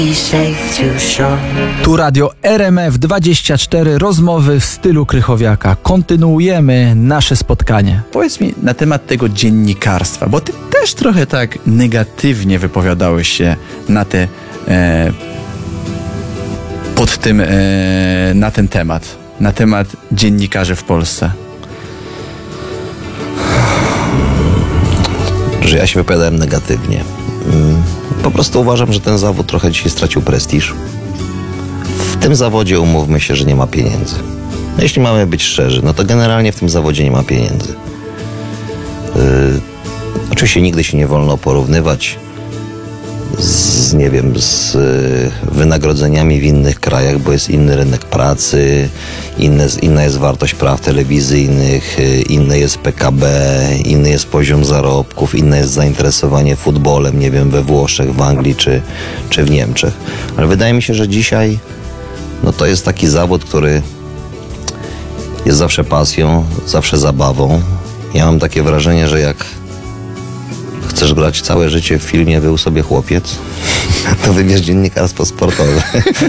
Tu radio RMF24, rozmowy w stylu Krychowiaka. Kontynuujemy nasze spotkanie. Powiedz mi na temat tego dziennikarstwa, bo ty też trochę tak negatywnie wypowiadałeś się na te, na ten temat, na temat dziennikarzy w Polsce. Że ja się wypowiadałem negatywnie. Po prostu uważam, że ten zawód trochę dzisiaj stracił prestiż. W tym zawodzie umówmy się, że nie ma pieniędzy. No jeśli mamy być szczerzy, no to generalnie w tym zawodzie nie ma pieniędzy. Oczywiście nigdy się nie wolno porównywać z wynagrodzeniami w innych krajach, bo jest inny rynek pracy, inna jest wartość praw telewizyjnych, inne jest PKB, inny jest poziom zarobków, inne jest zainteresowanie futbolem, nie wiem, we Włoszech, w Anglii czy w Niemczech. Ale wydaje mi się, że dzisiaj no to jest taki zawód, który jest zawsze pasją, zawsze zabawą. Ja mam takie wrażenie, że jak chcesz grać całe życie w filmie Był sobie chłopiec, to wybierz dziennikarstwo sportowe.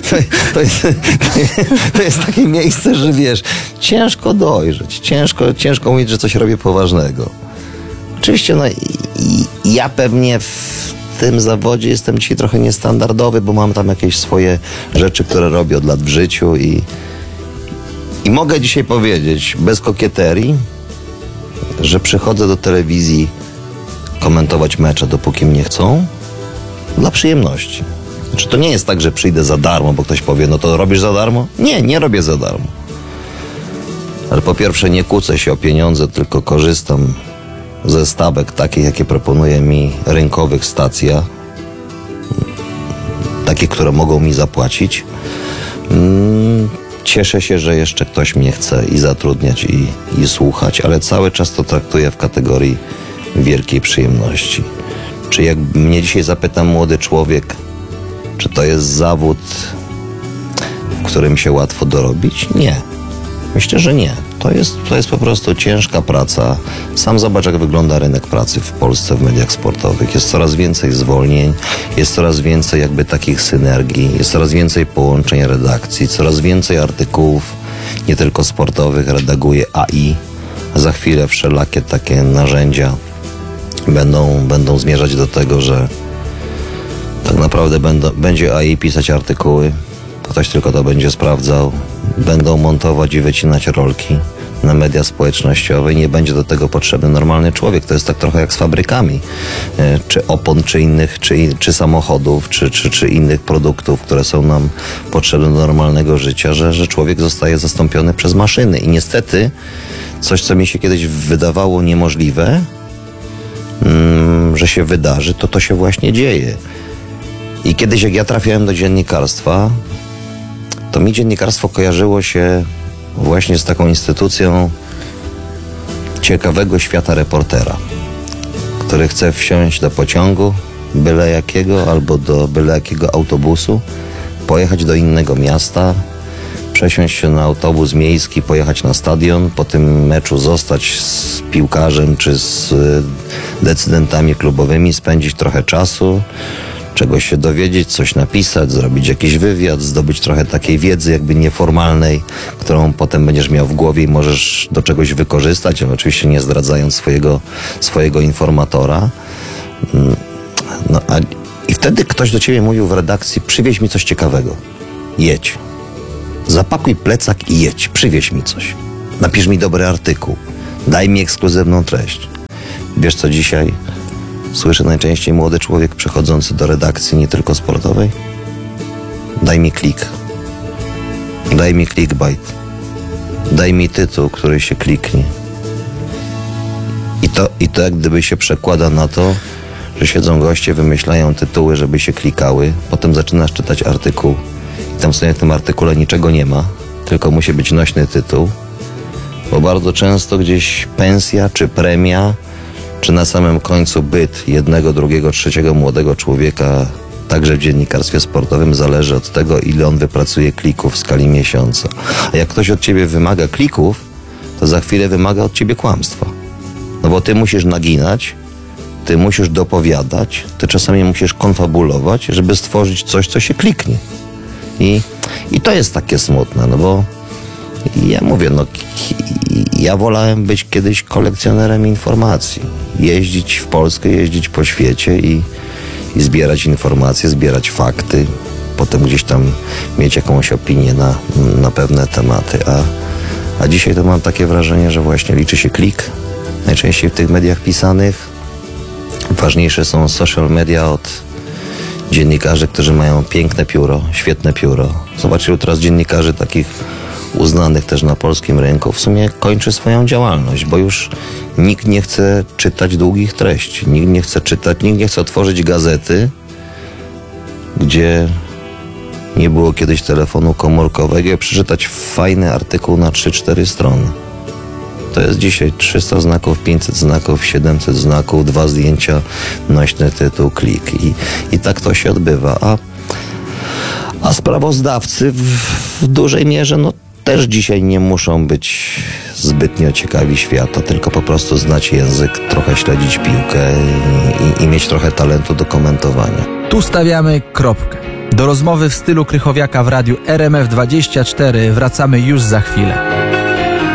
To jest takie miejsce, że wiesz, ciężko dojrzeć, ciężko mówić, że coś robię poważnego. Oczywiście, no ja pewnie w tym zawodzie jestem dzisiaj trochę niestandardowy, bo mam tam jakieś swoje rzeczy, które robię od lat w życiu i mogę dzisiaj powiedzieć, bez kokieterii, że przychodzę do telewizji komentować mecze, dopóki mnie chcą, dla przyjemności. Znaczy, to nie jest tak, że przyjdę za darmo, bo ktoś powie, no to robisz za darmo? Nie robię za darmo. Ale po pierwsze nie kłócę się o pieniądze, tylko korzystam ze stawek takich, jakie proponuje mi rynkowych stacja, takie, które mogą mi zapłacić. Cieszę się, że jeszcze ktoś mnie chce i zatrudniać, i słuchać, ale cały czas to traktuję w kategorii wielkiej przyjemności. Czy jak mnie dzisiaj zapyta młody człowiek, czy to jest zawód, w którym się łatwo dorobić? Nie. Myślę, że nie. To jest po prostu ciężka praca. Sam zobacz, jak wygląda rynek pracy w Polsce w mediach sportowych. Jest coraz więcej zwolnień, jest coraz więcej jakby takich synergii, jest coraz więcej połączeń redakcji, coraz więcej artykułów, nie tylko sportowych, redaguje AI. Za chwilę wszelakie takie narzędzia będą zmierzać do tego, że tak naprawdę będzie AI pisać artykuły, ktoś tylko to będzie sprawdzał, będą montować i wycinać rolki na media społecznościowe i nie będzie do tego potrzebny normalny człowiek. To jest tak trochę jak z fabrykami, czy opon, czy samochodów, czy innych produktów, które są nam potrzebne do normalnego życia, że człowiek zostaje zastąpiony przez maszyny. I niestety coś, co mi się kiedyś wydawało niemożliwe, że się wydarzy, to się właśnie dzieje. I kiedyś, jak ja trafiałem do dziennikarstwa, to mi dziennikarstwo kojarzyło się właśnie z taką instytucją ciekawego świata reportera, który chce wsiąść do pociągu byle jakiego albo do byle jakiego autobusu, pojechać do innego miasta, przesiąść się na autobus miejski, pojechać na stadion, po tym meczu zostać z piłkarzem czy z decydentami klubowymi, spędzić trochę czasu, czegoś się dowiedzieć, coś napisać, zrobić jakiś wywiad, zdobyć trochę takiej wiedzy jakby nieformalnej, którą potem będziesz miał w głowie i możesz do czegoś wykorzystać, ale oczywiście nie zdradzając swojego informatora. I wtedy ktoś do ciebie mówił w redakcji: przywieź mi coś ciekawego, jedź. Zapakuj plecak i jedź, przywieź mi coś. Napisz mi dobry artykuł, daj mi ekskluzywną treść. Wiesz, co dzisiaj słyszy najczęściej młody człowiek przychodzący do redakcji, nie tylko sportowej? Daj mi klik. Daj mi clickbait. Daj mi tytuł, który się kliknie. I to jak gdyby się przekłada na to, że siedzą goście, wymyślają tytuły, żeby się klikały. Potem zaczynasz czytać artykuł i tam w sumie w tym artykule niczego nie ma, tylko musi być nośny tytuł, bo bardzo często gdzieś pensja czy premia, czy na samym końcu byt jednego, drugiego, trzeciego młodego człowieka, także w dziennikarstwie sportowym, zależy od tego, ile on wypracuje klików w skali miesiąca. A jak ktoś od ciebie wymaga klików, to za chwilę wymaga od ciebie kłamstwa. No bo ty musisz naginać, ty musisz dopowiadać, ty czasami musisz konfabulować, żeby stworzyć coś, co się kliknie. I to jest takie smutne, no bo ja mówię, no ja wolałem być kiedyś kolekcjonerem informacji. Jeździć w Polskę, jeździć po świecie i zbierać informacje, zbierać fakty, potem gdzieś tam mieć jakąś opinię na pewne tematy. A dzisiaj to mam takie wrażenie, że właśnie liczy się klik. Najczęściej w tych mediach pisanych ważniejsze są social media od dziennikarzy, którzy mają piękne pióro, świetne pióro. Zobaczcie, teraz dziennikarzy takich uznanych też na polskim rynku w sumie kończy swoją działalność, bo już nikt nie chce czytać długich treści. Nikt nie chce otworzyć gazety, gdzie nie było kiedyś telefonu komórkowego i przeczytać fajny artykuł na 3-4 strony. To jest dzisiaj 300 znaków, 500 znaków, 700 znaków, 2 zdjęcia, nośny tytuł, klik. I tak to się odbywa. A sprawozdawcy w dużej mierze też dzisiaj nie muszą być zbytnio ciekawi świata, tylko po prostu znać język, trochę śledzić piłkę i mieć trochę talentu do komentowania. Tu stawiamy kropkę. Do rozmowy w stylu Krychowiaka w radiu RMF24 wracamy już za chwilę.